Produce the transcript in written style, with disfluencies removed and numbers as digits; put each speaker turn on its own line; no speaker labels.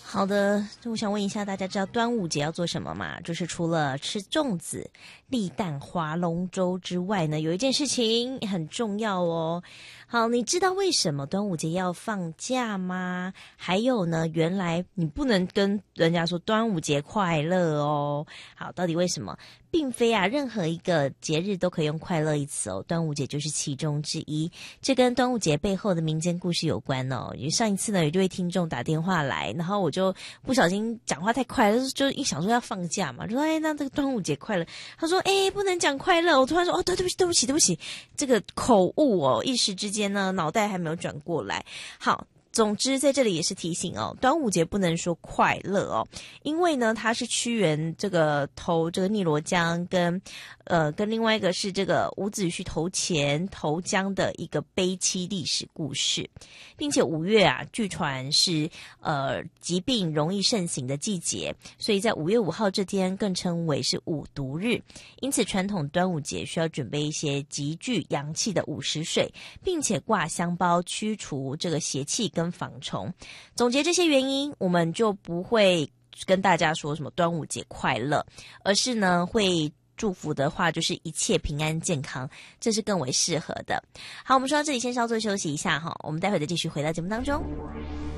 好的，我想问一下，大家知道端午节要做什么吗？就是除了吃粽子、立蛋、划龙舟之外呢，有一件事情很重要哦。好，你知道为什么端午节要放假吗？还有呢，原来你不能跟人家说端午节快乐哦。好，到底为什么？并非啊，任何一个节日都可以用快乐一词哦，端午节就是其中之一。这跟端午节背后的民间故事有关哦。上一次呢，有这位听众打电话来，然后我就不小心讲话太快了，就一想说要放假嘛，就说那这个端午节快乐。他说不能讲快乐，我突然说对不起，这个口误哦，一时之间呢脑袋还没有转过来。好。总之在这里也是提醒哦，端午节不能说快乐哦，因为呢它是屈原这个投这个汨罗江跟另外一个是这个伍子胥投江的一个悲戚历史故事，并且5月啊，据传是疾病容易盛行的季节，所以在5月5号这天更称为是五毒日，因此传统端午节需要准备一些极具阳气的午时水，并且挂香包驱除这个邪气跟防虫。总结这些原因，我们就不会跟大家说什么端午节快乐，而是呢会祝福的话就是一切平安健康，这是更为适合的。好，我们说到这里先稍作休息一下哈，我们待会再继续回到节目当中。